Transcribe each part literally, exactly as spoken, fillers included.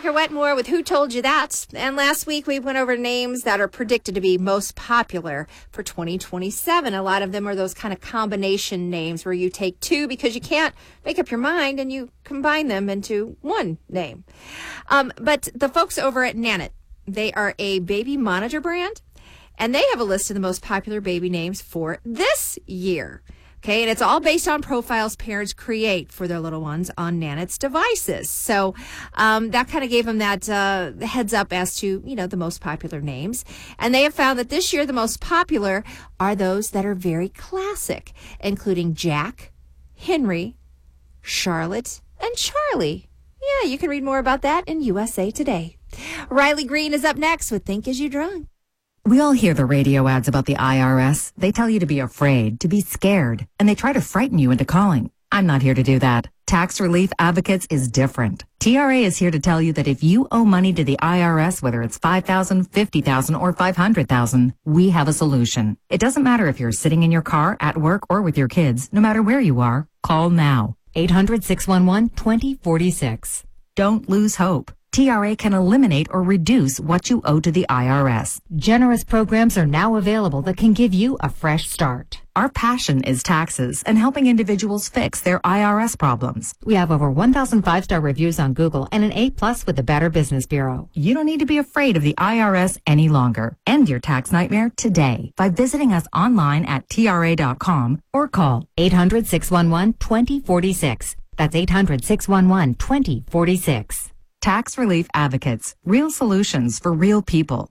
Tucker Wetmore with Who Told You That? And last week we went over names that are predicted to be most popular for twenty twenty-seven. A lot of them are those kind of combination names where you take two because you can't make up your mind and you combine them into one name. Um, but the folks over at Nanit, they are a baby monitor brand, and they have a list of the most popular baby names for this year. Okay, and it's all based on profiles parents create for their little ones on Nanit's devices. So um, that kind of gave them that uh, heads up as to, you know, the most popular names. And they have found that this year the most popular are those that are very classic, including Jack, Henry, Charlotte, and Charlie. Yeah, you can read more about that in U S A Today. Riley Green is up next with Think As You Drunk. We all hear the radio ads about the I R S. They tell you to be afraid, to be scared, and they try to frighten you into calling. I'm not here to do that. Tax Relief Advocates is different. T R A is here to tell you that if you owe money to the I R S, whether it's five thousand dollars, fifty thousand dollars, or five hundred thousand dollars, we have a solution. It doesn't matter if you're sitting in your car, at work, or with your kids. No matter where you are, call now. eight hundred, six one one, two zero four six. Don't lose hope. T R A can eliminate or reduce what you owe to the I R S. Generous programs are now available that can give you a fresh start. Our passion is taxes and helping individuals fix their I R S problems. We have over one thousand five-star reviews on Google and an A plus with the Better Business Bureau. You don't need to be afraid of the I R S any longer. End your tax nightmare today by visiting us online at T R A dot com or call eight hundred, six one one, two zero four six. That's eight hundred, six one one, two zero four six. Tax Relief Advocates. Real solutions for real people.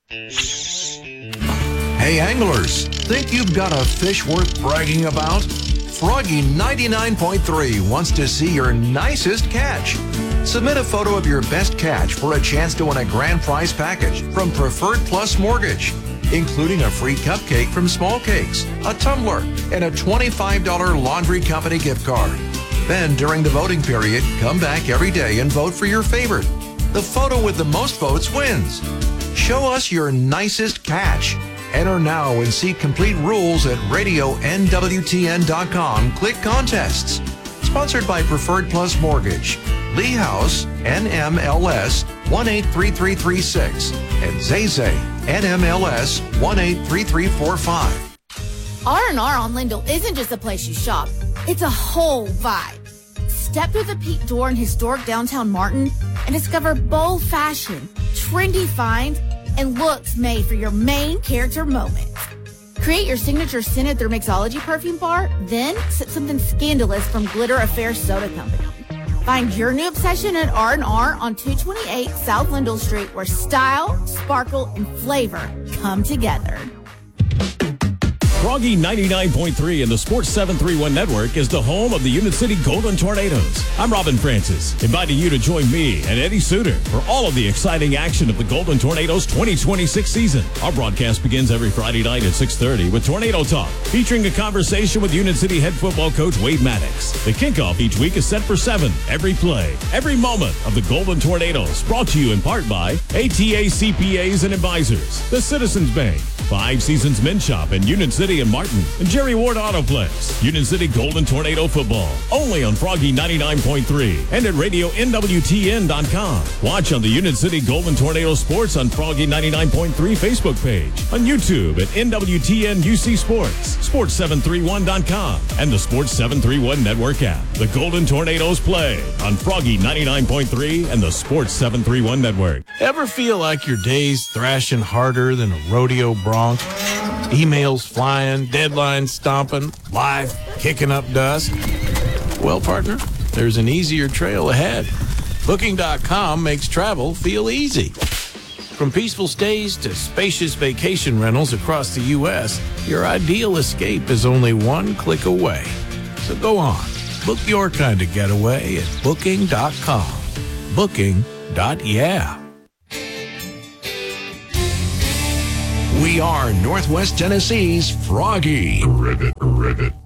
Hey anglers, think you've got a fish worth bragging about? Froggy ninety-nine point three wants to see your nicest catch. Submit a photo of your best catch for a chance to win a grand prize package from Preferred Plus Mortgage, including a free cupcake from Small Cakes, a tumbler, and a twenty-five dollars laundry company gift card. Then, during the voting period, come back every day and vote for your favorite. The photo with the most votes wins. Show us your nicest catch. Enter now and see complete rules at radio N W T N dot com. Click contests. Sponsored by Preferred Plus Mortgage, Lee House, N M L S one eight three three three six, and Zay Zay, N M L S one eight three three four five. R and R on Lindell isn't just a place you shop. It's a whole vibe. Step through the peak door in historic downtown Martin and discover bold fashion, trendy finds, and looks made for your main character moments. Create your signature scented through Mixology perfume bar, then sip something scandalous from Glitter Affair Soda Company. Find your new obsession at R and R on two twenty-eight South Lindell Street, where style, sparkle, and flavor come together. Froggy ninety-nine point three and the Sports seven thirty-one Network is the home of the Unit City Golden Tornadoes. I'm Robin Francis, inviting you to join me and Eddie Suter for all of the exciting action of the Golden Tornadoes twenty twenty-six season. Our broadcast begins every Friday night at six thirty with Tornado Talk, featuring a conversation with Unit City head football coach Wade Maddox. The kickoff each week is set for seven. Every play, every moment of the Golden Tornadoes, brought to you in part by A T A C P As and Advisors, the Citizens Bank, Five Seasons Men's Shop in Union City and Martin, and Jerry Ward Autoplex. Union City Golden Tornado Football, only on Froggy ninety-nine point three and at radio N W T N dot com. Watch on the Union City Golden Tornado Sports on Froggy ninety-nine point three Facebook page, on YouTube at N W T N U C Sports, sports seven thirty-one dot com, and the Sports seven thirty-one Network app. The Golden Tornadoes play on Froggy ninety-nine point three and the Sports seven thirty-one Network. Ever feel like your day's thrashing harder than a rodeo bronc? Emails flying, deadlines stomping, life kicking up dust? Well, partner, there's an easier trail ahead. Booking dot com makes travel feel easy. From peaceful stays to spacious vacation rentals across the U S, your ideal escape is only one click away. So go on, book your kind of getaway at Booking dot com. Booking. Yeah. We are Northwest Tennessee's Froggy. Ribbit, ribbit.